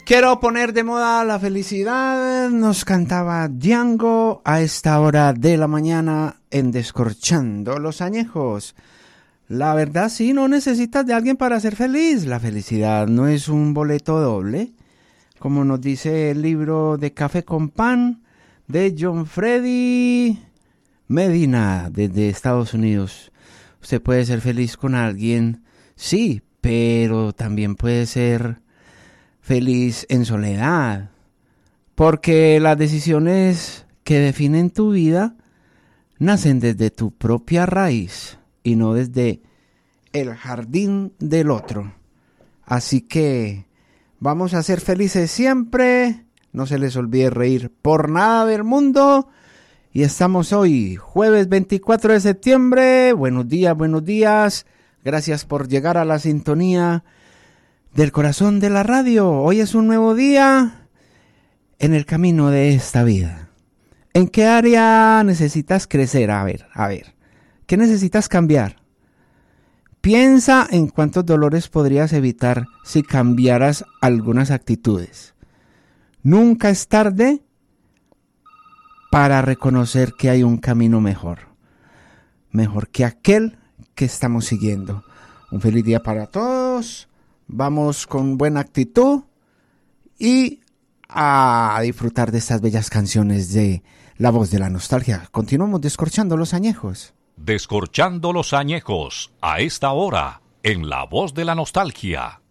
Quiero poner de moda la felicidad, nos cantaba Django a esta hora de la mañana en Descorchando los Añejos. La verdad sí, no necesitas de alguien para ser feliz. La felicidad no es un boleto doble, como nos dice el libro de Café con Pan de John Freddy Medina desde Estados Unidos. Usted puede ser feliz con alguien, sí, pero también puede ser feliz en soledad, porque las decisiones que definen tu vida nacen desde tu propia raíz y no desde el jardín del otro. Así que vamos a ser felices siempre, no se les olvide reír por nada del mundo. Y estamos hoy, jueves 24 de septiembre, buenos días, gracias por llegar a la sintonía del corazón de la radio. Hoy es un nuevo día en el camino de esta vida. ¿En qué área necesitas crecer? A ver, ¿qué necesitas cambiar? Piensa en cuántos dolores podrías evitar si cambiaras algunas actitudes. Nunca es tarde para reconocer que hay un camino mejor que aquel que estamos siguiendo. Un feliz día para todos. Vamos con buena actitud y a disfrutar de estas bellas canciones de La Voz de la Nostalgia. Continuamos descorchando los añejos. Descorchando los añejos a esta hora en La Voz de la Nostalgia.